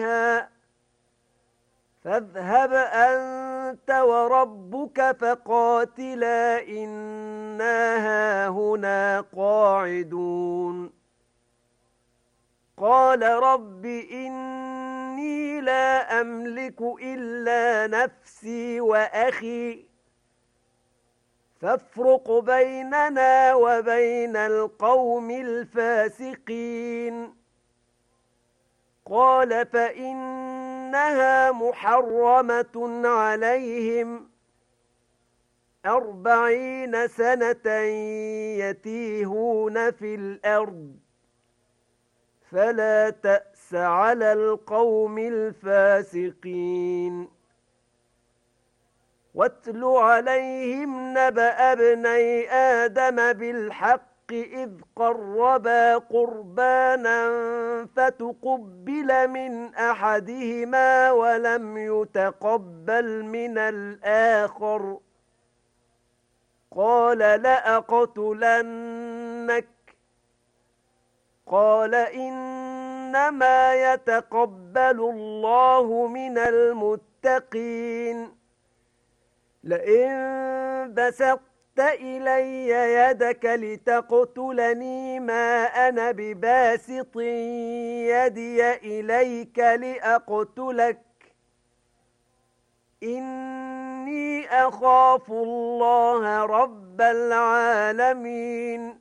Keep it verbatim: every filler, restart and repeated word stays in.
فاذهب أنت وربك فقاتلا إنا هاهنا قاعدون. قال رب إني لا أملك إلا نفسي وأخي فافرق بيننا وبين القوم الفاسقين. قال فإنها محرمة عليهم أربعين سنة يتيهون في الأرض فلا تأس على القوم الفاسقين. واتل عليهم نبأ ابني آدم بالحق إذ قربا قربانا فتقبل من أحدهما ولم يتقبل من الآخر قال لأقتلنك قال إنما يتقبل الله من المتقين. لئن بسطت إلي يدك لتقتلني ما أنا بباسط يدي إليك لأقتلك إني أخاف الله رب العالمين.